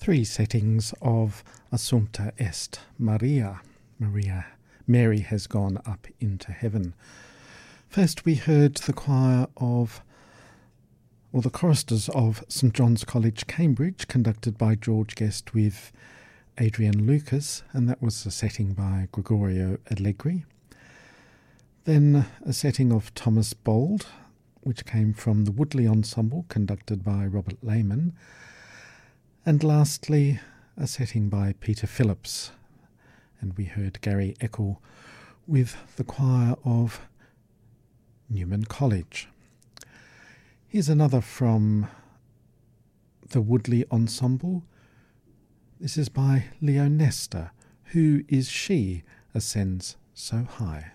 Three settings of Assumpta Est Maria. Mary has gone up into heaven. First we heard the choristers of St John's College, Cambridge, conducted by George Guest with Adrian Lucas, and that was a setting by Gregorio Allegri. Then a setting of Thomas Bold, which came from the Woodley Ensemble, conducted by Robert Lehman. And lastly, a setting by Peter Phillips, and we heard Gary Eckel with the choir of Newman College. Here's another from the Woodley Ensemble. This is by Leo Nestor. Who is she ascends so high?